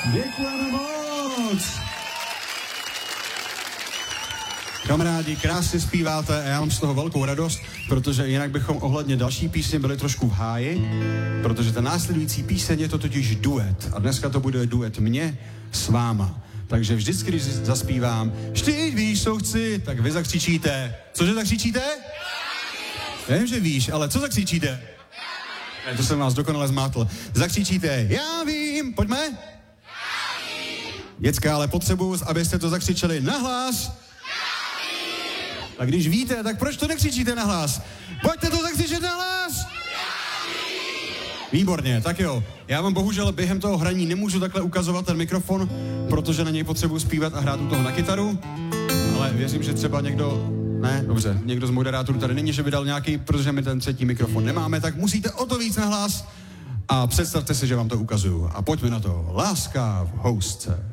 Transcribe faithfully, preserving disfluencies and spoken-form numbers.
Děkujeme moc. Kamarádi, krásně zpíváte a já mám z toho velkou radost, protože jinak bychom ohledně další písně byli trošku v háji, protože ta následující píseň je to totiž duet a dneska to bude duet mě s váma. Takže vždycky, když zaspívám vždyť víš, co chci, tak vy zakřičíte. Cože zakřičíte? Já vím, že víš, ale co zakřičíte? Ne, to jsem vás dokonale zmátl. Zakřičíte, já vím, pojďme? Já vím. Děcka, ale potřebuji, abyste to zakřičeli nahlas. A když víte, tak proč to nekřičíte nahlas? Pojďte to zakřičet nahlas! Výborně, tak jo. Já vám bohužel během toho hraní nemůžu takhle ukazovat ten mikrofon, protože na něj potřebuji zpívat a hrát u toho na kytaru, ale věřím, že třeba někdo, ne, dobře, někdo z moderátorů tady není, že by dal nějaký, protože my ten třetí mikrofon nemáme, tak musíte o to víc nahlas a představte si, že vám to ukazuju. A pojďme na to. Láska v housce.